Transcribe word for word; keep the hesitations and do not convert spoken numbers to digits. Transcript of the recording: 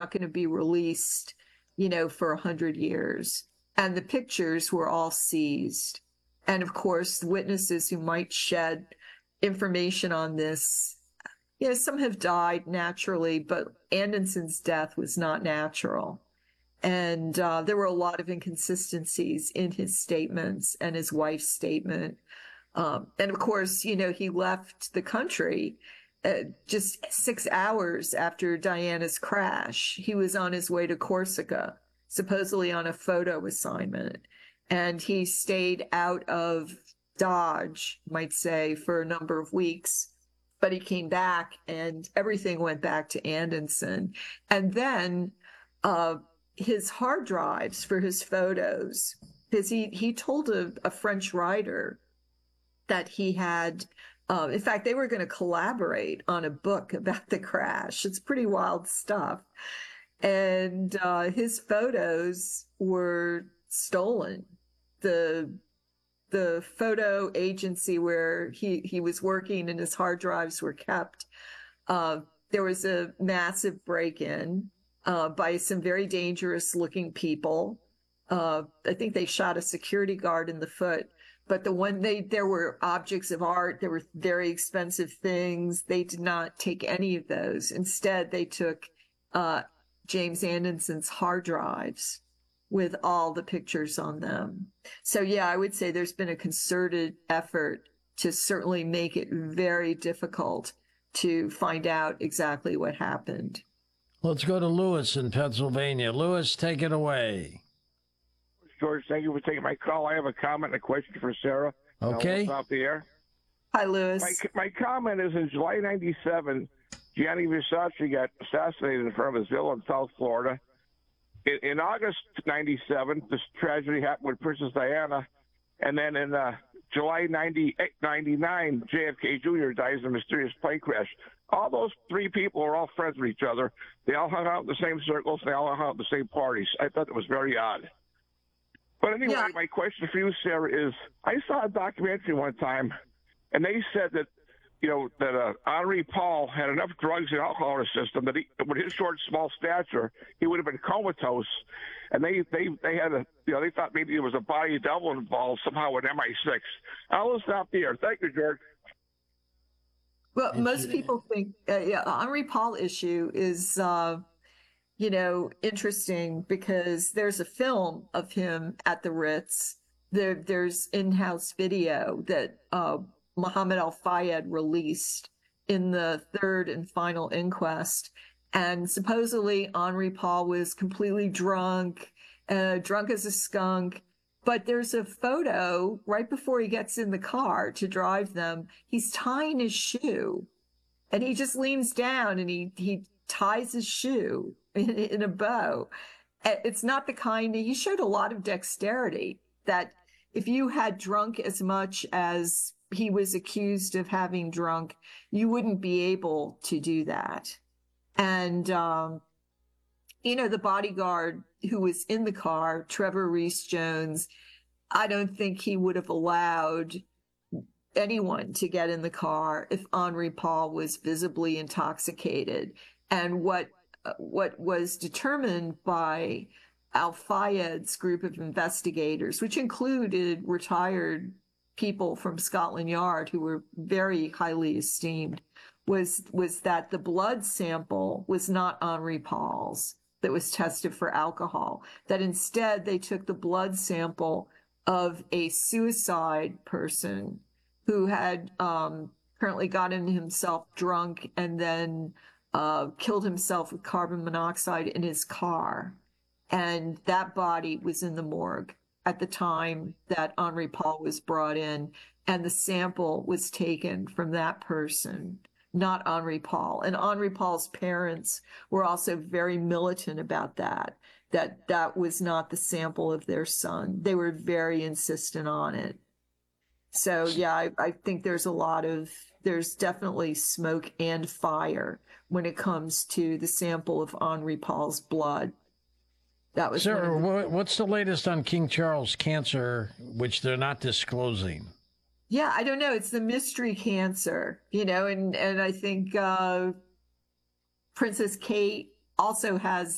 not going to be released, you know, for a hundred years. And the pictures were all seized. And of course, witnesses who might shed information on this, you know, some have died naturally, but Andenson's death was not natural. And uh, there were a lot of inconsistencies in his statements and his wife's statement. Um, and of course, you know, he left the country uh, just six hours after Diana's crash. He was on his way to Corsica, supposedly on a photo assignment. And he stayed out of Dodge, might say, for a number of weeks. But he came back and everything went back to Andenson. And then uh, his hard drives for his photos, because he, he told a, a French writer that he had, uh, in fact, they were going to collaborate on a book about the crash. It's pretty wild stuff. And uh, his photos were stolen. The the photo agency where he, he was working and his hard drives were kept, uh, there was a massive break-in uh, by some very dangerous looking people. Uh, I think they shot a security guard in the foot, but the one they, there were objects of art, there were very expensive things. They did not take any of those. Instead, they took uh, James Andenson's hard drives with all the pictures on them. So yeah, I would say there's been a concerted effort to certainly make it very difficult to find out exactly what happened. Let's go to Lewis in Pennsylvania. Lewis, take it away. George, thank you for taking my call. I have a comment and a question for Sarah. Okay. Off the air. Hi, Lewis. My, my comment is in July ninety-seven, Gianni Versace got assassinated in front of his villa in South Florida. In, in August ninety-seven, this tragedy happened with Princess Diana. And then in uh, July ninety-eight, ninety-nine, J F K Junior dies in a mysterious plane crash. All those three people are all friends with each other. They all hung out in the same circles. They all hung out in the same parties. I thought it was very odd. But anyway, Yeah. my question for you, Sarah, is I saw a documentary one time, and they said that, you know, that uh, Henri Paul had enough drugs and alcohol in his system that he, with his short, small stature, he would have been comatose. And they, they, they had a, you know, they thought maybe there was a body double involved somehow with M I six. I'll stop there. Thank you, George. Well, most people think, uh, yeah, Henri Paul issue is, uh, you know, interesting because there's a film of him at the Ritz. There, there's in-house video that uh, Mohammed Al-Fayed released in the third and final inquest. And supposedly Henri Paul was completely drunk, uh, drunk as a skunk. But there's a photo right before he gets in the car to drive them. He's tying his shoe and he just leans down and he, he ties his shoe in, in a bow. It's not the kind, he showed a lot of dexterity that if you had drunk as much as he was accused of having drunk, you wouldn't be able to do that. And, um, you know, the bodyguard who was in the car, Trevor Reese Jones, I don't think he would have allowed anyone to get in the car if Henri Paul was visibly intoxicated. And what what was determined by Al-Fayed's group of investigators, which included retired people from Scotland Yard who were very highly esteemed, was was that the blood sample was not Henri Paul's that was tested for alcohol, that instead they took the blood sample of a suicide person who had um, apparently gotten himself drunk and then uh, killed himself with carbon monoxide in his car. And that body was in the morgue at the time that Henri Paul was brought in, and the sample was taken from that person, not Henri Paul. And Henri Paul's parents were also very militant about that, that that was not the sample of their son. They were very insistent on it. So yeah, I, I think there's a lot of, there's definitely smoke and fire when it comes to the sample of Henri Paul's blood. That was Sir, the, what's the latest on King Charles cancer, which they're not disclosing? Yeah, I don't know. It's the mystery cancer, you know, and, and I think uh, Princess Kate also has